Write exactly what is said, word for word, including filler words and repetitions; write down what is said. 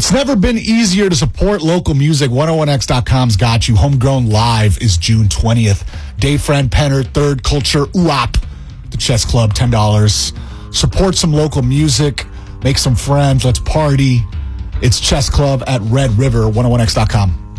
It's never been easier to support local music. one oh one x dot com's got you. Homegrown Live is June twentieth. Dave Friend, Penner, Third Culture, U A P, the Chess Club, ten dollars. Support some local music. Make some friends. Let's party. It's Chess Club at Red River, one oh one x dot com.